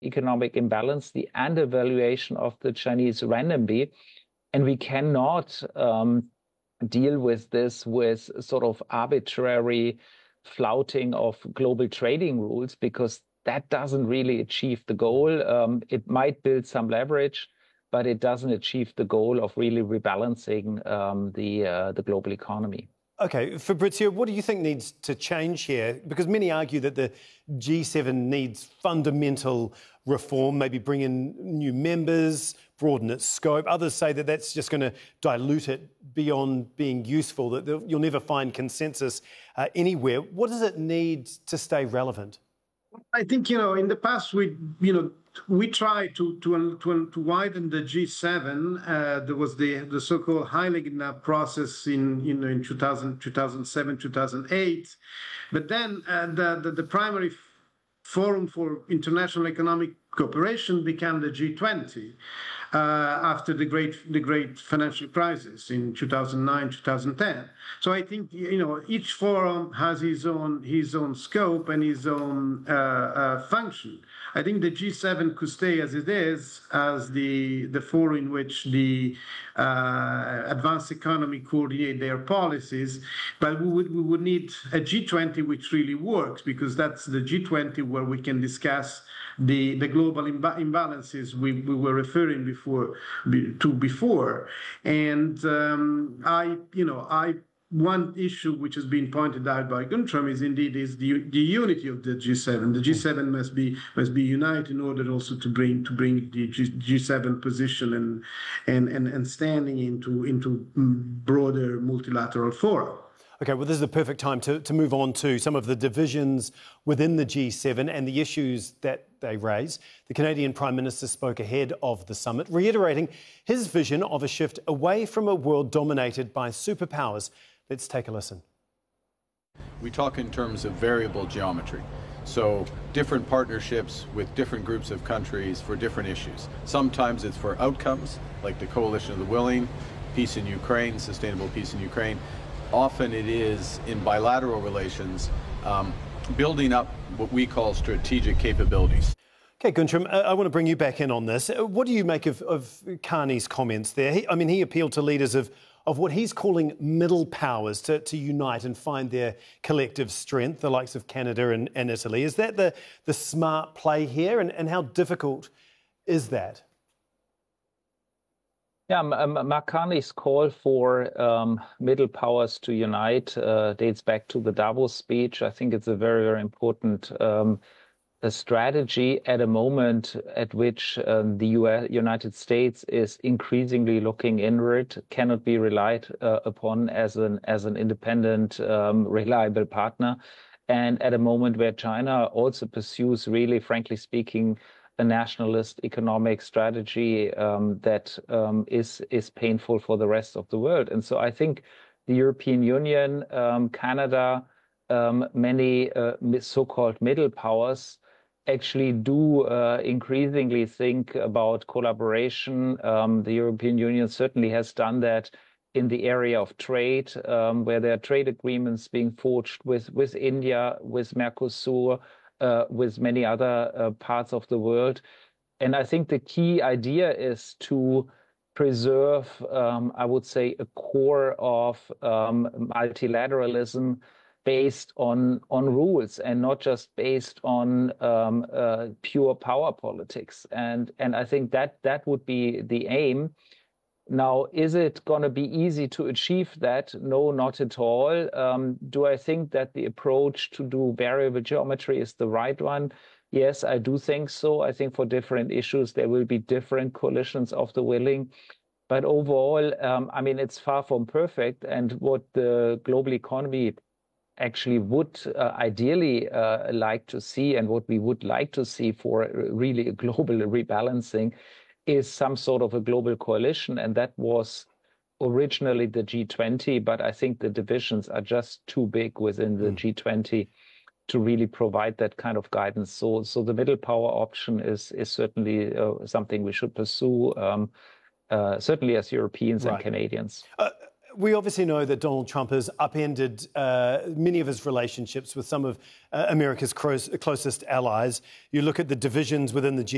economic imbalance, the undervaluation of the Chinese renminbi. And we cannot deal with this with sort of arbitrary flouting of global trading rules, because that doesn't really achieve the goal. It might build some leverage, but it doesn't achieve the goal of really rebalancing the global economy. Okay, Fabrizio, what do you think needs to change here? Because many argue that the G7 needs fundamental reform, maybe bring in new members, broaden its scope. Others say that that's just going to dilute it beyond being useful, that you'll never find consensus anywhere. What does it need to stay relevant? I think, in the past, we tried to widen the G7. There was the so-called Heiligen process in 2007, 2008. But then the primary forum for international economic cooperation became the G20 after the great financial crisis in 2009, 2010. So I think each forum has his own scope and his own function. I think the G7 could stay as it is, as the forum in which the advanced economy coordinate their policies, but we would need a G20 which really works, because that's the G20 where we can discuss the global imbalances we were referring before. And one issue which has been pointed out by Guntram is the unity of the G7. The G7 must be united in order also to bring the G7 position and standing into broader multilateral fora. Okay, well, this is the perfect time to move on to some of the divisions within the G7 and the issues that they raise. The Canadian Prime Minister spoke ahead of the summit, reiterating his vision of a shift away from a world dominated by superpowers. Let's take a listen. We talk in terms of variable geometry. So different partnerships with different groups of countries for different issues. Sometimes it's for outcomes, like the Coalition of the Willing, peace in Ukraine, sustainable peace in Ukraine. Often it is in bilateral relations, building up what we call strategic capabilities. Okay, Guntram, I want to bring you back in on this. What do you make of Carney's comments there? He appealed to leaders of what he's calling middle powers to unite and find their collective strength, the likes of Canada and Italy. Is that the smart play here, and how difficult is that? Yeah, Mark Carney's call for middle powers to unite dates back to the Davos speech. I think it's a very, very important strategy at a moment at which the United States is increasingly looking inward, cannot be relied upon as an independent, reliable partner, and at a moment where China also pursues, really, frankly speaking, a nationalist economic strategy that is painful for the rest of the world. And so I think the European Union, Canada, many so-called middle powers actually do increasingly think about collaboration. The European Union certainly has done that in the area of trade, where there are trade agreements being forged with India, with Mercosur, with many other parts of the world. And I think the key idea is to preserve, I would say, a core of multilateralism based on rules and not just based on pure power politics. And I think that would be the aim. Now, is it going to be easy to achieve that? No, not at all. Do I think that the approach to do variable geometry is the right one? Yes, I do think so. I think for different issues, there will be different coalitions of the willing. But overall, it's far from perfect. And what the global economy actually would ideally like to see, and what we would like to see for really a global rebalancing, is some sort of a global coalition. And that was originally the G20, but I think the divisions are just too big within the G20 to really provide that kind of guidance. So the middle power option is certainly something we should pursue, certainly as Europeans and Canadians. We obviously know that Donald Trump has upended many of his relationships with some of America's closest allies. You look at the divisions within the